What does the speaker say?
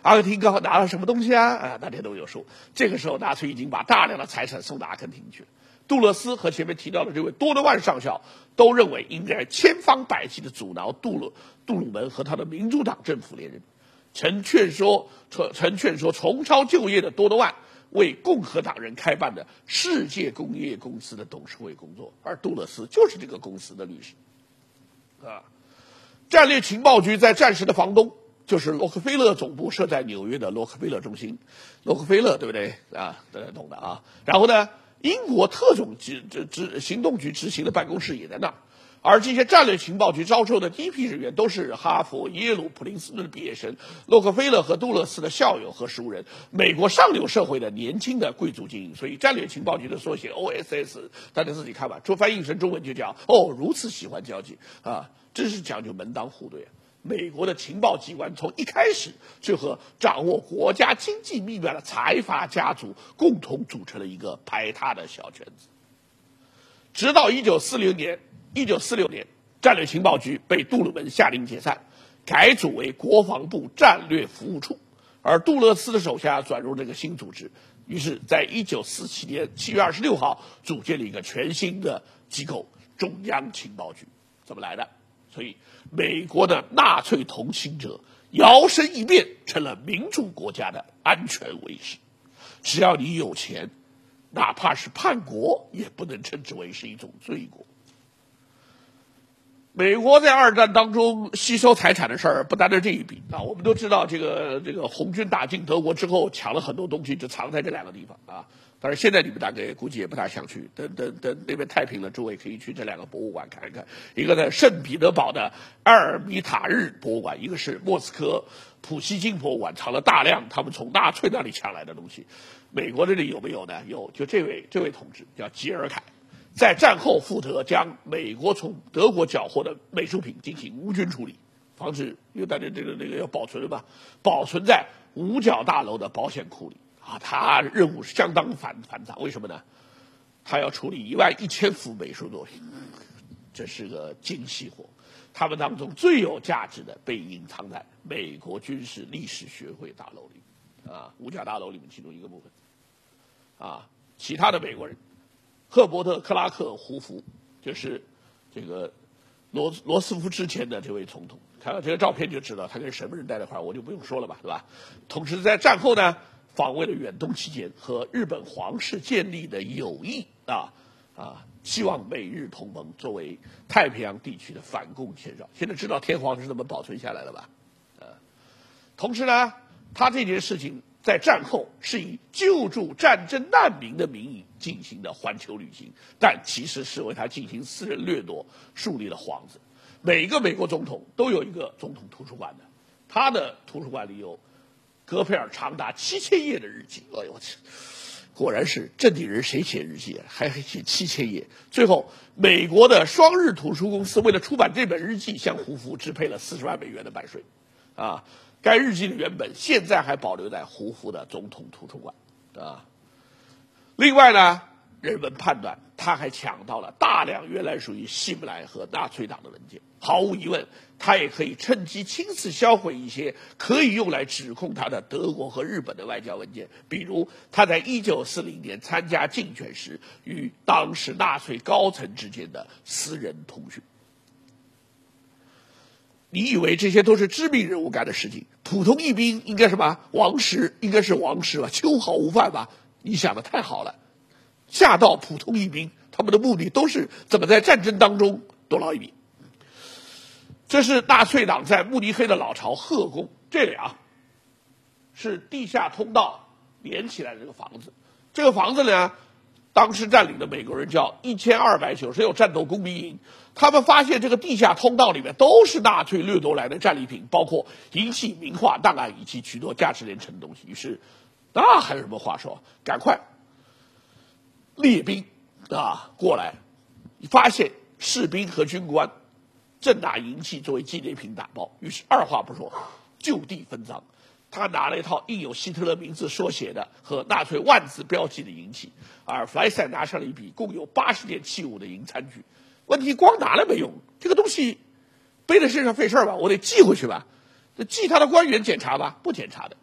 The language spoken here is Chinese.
阿根廷刚好拿了什么东西啊？大家都有数。这个时候，纳粹已经把大量的财产送到阿根廷去了。杜勒斯和前面提到的这位多德万上校都认为应该千方百计地阻挠杜鲁门和他的民主党政府连任。曾劝说重操旧业的多德万为共和党人开办的世界工业公司的董事会工作，而杜勒斯就是这个公司的律师。战略情报局在战时的房东就是洛克菲勒总部设在纽约的洛克菲勒中心，洛克菲勒对不对啊？大家懂的啊。然后呢，英国特种行动局执行的办公室也在那儿，而这些战略情报局招收的第一批人员都是哈佛、耶鲁、普林斯顿的毕业生，洛克菲勒和杜勒斯的校友和熟人，美国上流社会的年轻的贵族精英。所以战略情报局的缩写 OSS， 大家自己看吧，翻译成中文就叫如此喜欢交际啊，真是讲究门当户对啊。美国的情报机关从一开始就和掌握国家经济秘密的财阀家族共同组成了一个排他的小圈子。直到1946年，战略情报局被杜鲁门下令解散，改组为国防部战略服务处，而杜勒斯的手下转入这个新组织。于是在1947年7月26号组建了一个全新的机构——中央情报局。怎么来的？所以美国的纳粹同情者摇身一变成了民主国家的安全卫士。只要你有钱，哪怕是叛国也不能称之为是一种罪过。美国在二战当中吸收财产的事儿不单单这一笔啊，我们都知道这个红军打进德国之后抢了很多东西，就藏在这两个地方啊。但是现在你们大概估计也不大想去，等那边太平了，诸位可以去这两个博物馆看一看，一个在圣彼得堡的埃尔米塔日博物馆，一个是莫斯科普希金博物馆，藏了大量他们从纳粹那里抢来的东西。美国这里有没有呢？有，就这位同志叫吉尔凯，在战后负责将美国从德国缴获的美术品进行无菌处理，防止因为大家这个要保存吧，保存在五角大楼的保险库里啊。他任务相当繁杂，为什么呢？他要处理11000幅美术作品，这是个精细活。他们当中最有价值的被隐藏在美国军事历史学会大楼里啊，五角大楼里面其中一个部分啊。其他的美国人，赫伯特·克拉克·胡佛，就是这个罗斯福之前的这位总统，看到这个照片就知道他跟什么人待在一块儿，我就不用说了吧，对吧？同时在战后呢，访问了远东期间和日本皇室建立的友谊希望美日同盟作为太平洋地区的反共前哨。现在知道天皇是怎么保存下来了吧？同时呢，他这件事情在战后是以救助战争难民的名义进行的环球旅行，但其实是为他进行私人掠夺树立了幌子。每个美国总统都有一个总统图书馆的，他的图书馆里有戈培尔长达7000页的日记。哎呦我去！果然是正经人谁写日记啊？还写7000页。最后，美国的双日图书公司为了出版这本日记，向胡佛支配了40万美元的版税。该日记的原本现在还保留在胡佛的总统图书馆。另外呢，人们判断他还抢到了大量原来属于希姆莱和纳粹党的文件。毫无疑问，他也可以趁机亲自销毁一些可以用来指控他的德国和日本的外交文件，比如他在1940年参加竞选时与当时纳粹高层之间的私人通讯。你以为这些都是知名人物干的事情？普通一兵应该什么？王石应该是王石吧？秋毫无犯吧？你想的太好了。下到普通一兵，他们的目的都是怎么在战争当中多捞一笔。这是纳粹党在慕尼黑的老巢赫宫，这里是地下通道连起来的这个房子。这个房子呢，当时占领的美国人叫1296战斗工兵营，他们发现这个地下通道里面都是纳粹掠夺来的战利品，包括银器、名画、档案以及许多价值连城的东西。于是，那还有什么话说？赶快列兵过来，发现士兵和军官正拿银器作为纪念品打包，于是二话不说，就地分赃。他拿了一套印有希特勒名字缩写的和纳粹万字标记的银器，而弗莱塞拿上了一笔共有80件器物的银餐具。问题光拿了没用，这个东西背在身上费事吧？我得寄回去吧？寄他的官员检查吧？不检查的。